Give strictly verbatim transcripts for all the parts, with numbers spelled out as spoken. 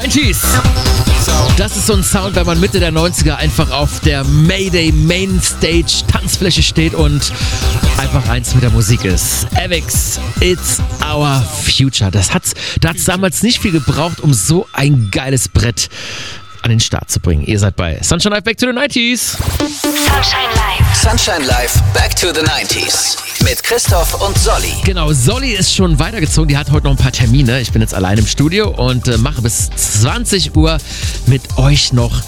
neunziger. Das ist so ein Sound, wenn man Mitte der neunziger einfach auf der Mayday Mainstage Tanzfläche steht und einfach eins mit der Musik ist. Avex, It's Our Future. Das hat's, da hat's damals nicht viel gebraucht, um so ein geiles Brett an den Start zu bringen. Ihr seid bei Sunshine Live Back to the neunziger. Sunshine Live. Sunshine Live Back to the neunziger. Mit Christoph und Solly. Genau, Solly ist schon weitergezogen. Die hat heute noch ein paar Termine. Ich bin jetzt allein im Studio und äh, mache bis zwanzig Uhr mit euch noch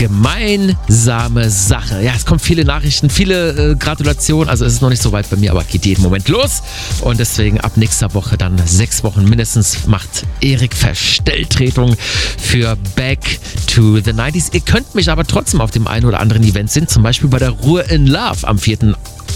gemeinsame Sache. Ja, es kommen viele Nachrichten, viele äh, Gratulationen. Also es ist noch nicht so weit bei mir, aber geht jeden Moment los. Und deswegen ab nächster Woche dann sechs Wochen mindestens macht Erik Verstelltretung für Back to the neunziger. Ihr könnt mich aber trotzdem auf dem einen oder anderen Event sehen. Zum Beispiel bei der Ruhr in Love am vierten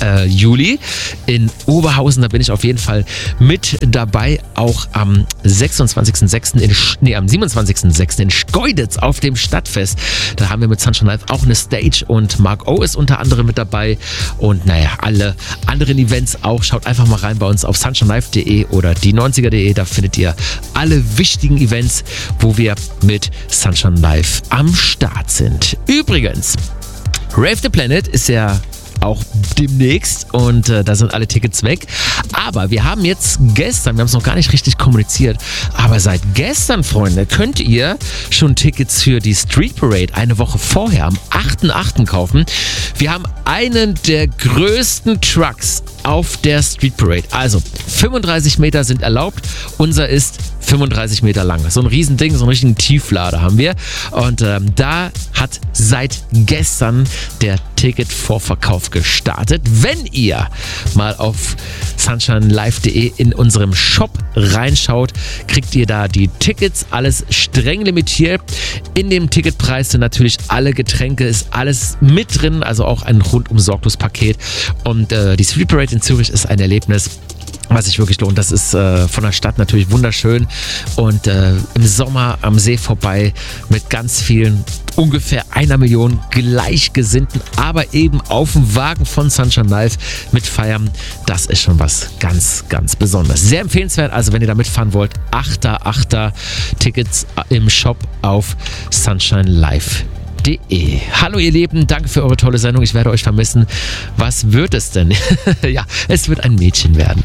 Juli in Oberhausen. Da bin ich auf jeden Fall mit dabei. Auch am sechsundzwanzigsten sechsten in Sch- nee, am siebenundzwanzigsten sechsten in Schkeuditz auf dem Stadtfest. Da haben wir mit Sunshine Live auch eine Stage und Mark O ist unter anderem mit dabei. Und naja, alle anderen Events auch. Schaut einfach mal rein bei uns auf sunshinelive punkt de oder die neunziger punkt de. Da findet ihr alle wichtigen Events, wo wir mit Sunshine Live am Start sind. Übrigens, Rave the Planet ist ja auch demnächst und äh, da sind alle Tickets weg. Aber wir haben jetzt gestern, wir haben es noch gar nicht richtig kommuniziert, aber seit gestern, Freunde, könnt ihr schon Tickets für die Street Parade eine Woche vorher, am achten achten kaufen. Wir haben einen der größten Trucks auf der Street Parade. Also fünfunddreißig Meter sind erlaubt. Unser ist fünfunddreißig Meter lang. So ein Riesending, so einen richtigen Tieflader haben wir. Und ähm, da hat seit gestern der Ticketvorverkauf gestartet. Wenn ihr mal auf sunshinelive punkt de in unserem Shop reinschaut, kriegt ihr da die Tickets, alles streng limitiert. In dem Ticketpreis sind natürlich alle Getränke, ist alles mit drin, also auch ein rundum sorglos Paket. Und äh, die Street Parade in Zürich ist ein Erlebnis, was sich wirklich lohnt. Das ist äh, von der Stadt natürlich wunderschön und äh, im Sommer am See vorbei mit ganz vielen, ungefähr einer Million Gleichgesinnten, aber eben auf dem Wagen von Sunshine Live mit feiern. Das ist schon was ganz, ganz Besonderes. Sehr empfehlenswert, also wenn ihr da mitfahren wollt, achter achter Tickets im Shop auf sunshinelive punkt de. Hallo ihr Lieben, danke für eure tolle Sendung. Ich werde euch vermissen. Was wird es denn? Ja, es wird ein Mädchen werden.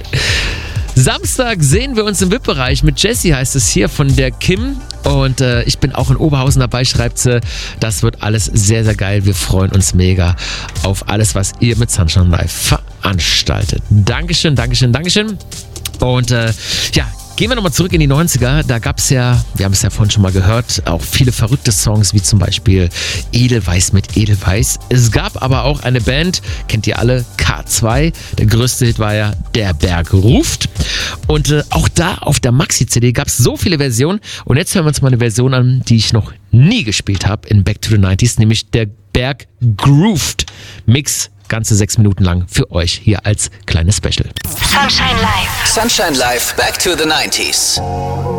Samstag sehen wir uns im V I P-Bereich mit Jessie, heißt es hier, von der Kim. Und äh, ich bin auch in Oberhausen dabei, schreibt sie. Das wird alles sehr, sehr geil. Wir freuen uns mega auf alles, was ihr mit Sunshine Live veranstaltet. Dankeschön, Dankeschön, Dankeschön. Und äh, ja, gehen wir nochmal zurück in die neunziger. Da gab es ja, wir haben es ja vorhin schon mal gehört, auch viele verrückte Songs, wie zum Beispiel Edelweiß mit Edelweiß. Es gab aber auch eine Band, kennt ihr alle, K zwei. Der größte Hit war ja Der Berg ruft. Und äh, auch da auf der Maxi-C D gab es so viele Versionen. Und jetzt hören wir uns mal eine Version an, die ich noch nie gespielt habe in Back to the neunziger, nämlich Der Berg grooved Mix. Ganze sechs Minuten lang für euch hier als kleines Special. Sunshine Live. Sunshine Live Back to the neunziger.